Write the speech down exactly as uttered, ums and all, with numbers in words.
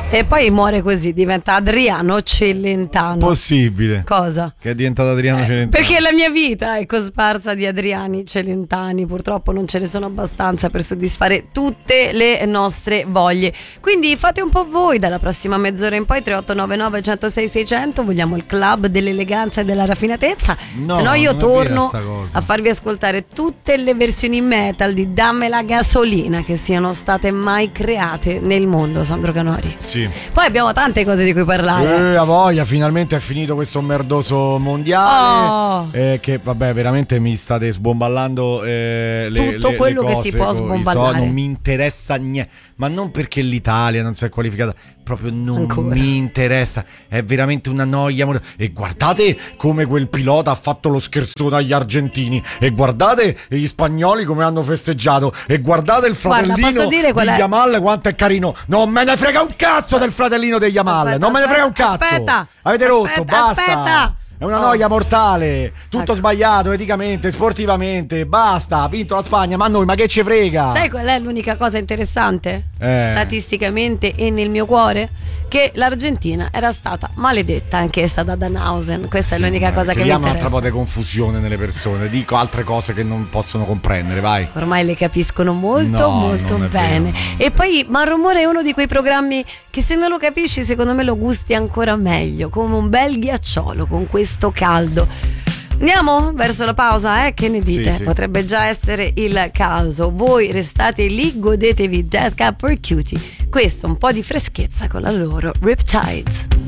E poi muore così, diventa Adriano Celentano. Possibile. Cosa? Che è diventato Adriano eh, Celentano. Perché la mia vita è cosparsa di Adriani Celentani, purtroppo non ce ne sono abbastanza per soddisfare tutte le nostre voglie. Quindi fate un po' voi dalla prossima mezz'ora in poi. Tre otto nove nove uno zero sei sei zero zero. Vogliamo il club dell'eleganza e della raffinatezza. No, se no io torno a farvi ascoltare tutte le versioni metal di Damme la gasolina che siano state mai create nel mondo, Sandro Canori. Sì. Poi abbiamo tante cose di cui parlare. Eh, a voglia, finalmente è finito questo merdoso mondiale. Oh. Eh, che vabbè, veramente mi state sbomballando eh, le, tutto le, quello le che si può sbomballare. So, non mi interessa niente, ma non perché l'Italia non si è qualificata, proprio non Ancora. mi interessa. È veramente una noia. E guardate come quel pilota ha fatto lo scherzone agli argentini. E guardate gli spagnoli come hanno festeggiato. E guardate il fratellino Guarda, posso dire qual di è? Yamal quanto è carino. Non me ne frega un cazzo del fratellino di Yamal. Aspetta, non me ne frega un cazzo. Aspetta, Avete aspetta, rotto, basta. Aspetta. È una noia mortale. Tutto Ecco. sbagliato eticamente, sportivamente. Basta, ha vinto la Spagna, ma a noi ma che ci frega? Sai qual è l'unica cosa interessante? Eh. Statisticamente e nel mio cuore? Che l'Argentina era stata maledetta anch'essa da Danhausen. Questa Sì, è l'unica cosa che mi creiamo un interessa. altro po' di confusione nelle persone. Dico altre cose che non possono comprendere, vai. Ormai le capiscono molto No, molto non è bene. vero. E poi Malrumore è uno di quei programmi che se non lo capisci secondo me lo gusti ancora meglio, come un bel ghiacciolo con questo caldo. Andiamo verso la pausa, eh? Che ne dite? Sì, sì. Potrebbe già essere il caso. Voi restate lì, godetevi Death Cab for Cutie. Questo un po' di freschezza con la loro Riptides.